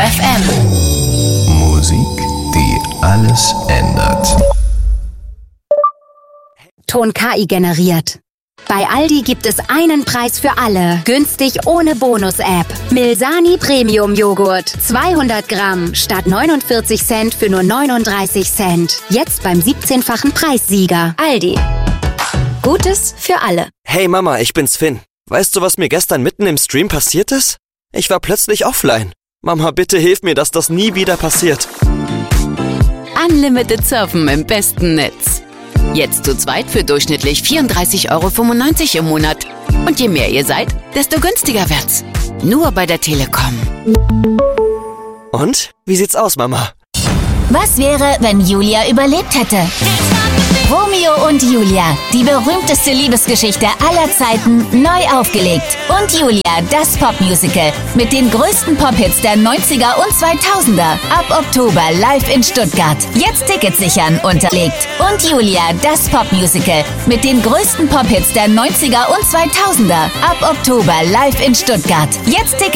FM. Musik, die alles ändert. Ton KI generiert. Bei Aldi gibt es einen Preis für alle. Günstig ohne Bonus-App. Milsani Premium Joghurt. 200 Gramm statt 49 Cent für nur 39 Cent. Jetzt beim 17-fachen Preissieger. Aldi. Gutes für alle. Hey Mama, ich bin's Finn. Weißt du, was mir gestern mitten im Stream passiert ist? Ich war plötzlich offline. Mama, bitte hilf mir, dass das nie wieder passiert. Unlimited Surfen im besten Netz. Jetzt zu zweit für durchschnittlich 34,95 € im Monat. Und je mehr ihr seid, desto günstiger wird's. Nur bei der Telekom. Und? Wie sieht's aus, Mama? Was wäre, wenn Julia überlebt hätte? Romeo und Julia, die berühmteste Liebesgeschichte aller Zeiten, neu aufgelegt. Und Julia, das Popmusical mit den größten Pop-Hits der 90er und 2000er. Ab Oktober live in Stuttgart. Jetzt Tickets sichern unterlegt. Und Julia, das Popmusical mit den größten Pop-Hits der 90er und 2000er. Ab Oktober live in Stuttgart. Jetzt Tickets